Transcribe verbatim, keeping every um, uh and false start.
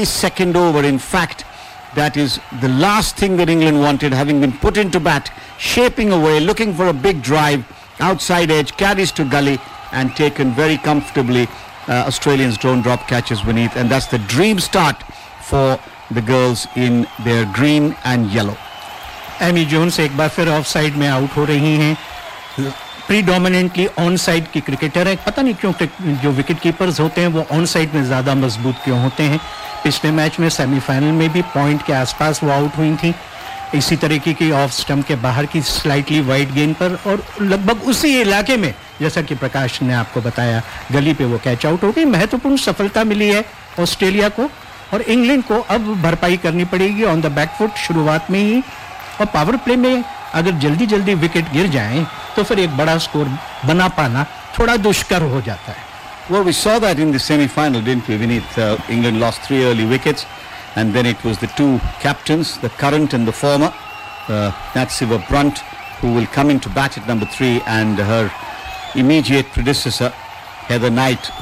twenty-second over. In fact, that is the last thing that England wanted, having been put into bat, shaping away, looking for a big drive, outside edge, carries to gully and taken very comfortably. Uh, Australians don't drop catches beneath, and that's the dream start for the girls in their green and yellow. Amy Jones एक बार फिर of side में out हो रही हैं. Predominantly on side की cricketer है. पता नहीं क्यों जो विकेट कीपर्स होते हैं वो ऑन साइड में ज़्यादा मजबूत क्यों होते हैं. पिछले मैच में सेमीफाइनल में भी पॉइंट के आसपास वो आउट हुई थी, इसी तरीके की ऑफ स्टंप के बाहर की स्लाइटली वाइड गेंद पर, और लगभग उसी इलाके में जैसा कि प्रकाश ने आपको बताया गली पे वो कैच आउट हो गई. महत्वपूर्ण सफलता मिली है ऑस्ट्रेलिया को, और इंग्लैंड को अब भरपाई करनी पड़ेगी ऑन द बैकफुट शुरुआत में ही. और पावर प्ले में अगर जल्दी जल्दी विकेट गिर जाएं तो फिर एक बड़ा स्कोर बना पाना थोड़ा दुष्कर हो जाता है. Well, we saw that in the semi-final, didn't we? Beneath uh, England lost three early wickets, and then it was the two captains, the current and the former, uh, Natsiva Brunt, who will come into bat at number three, and her immediate predecessor, Heather Knight,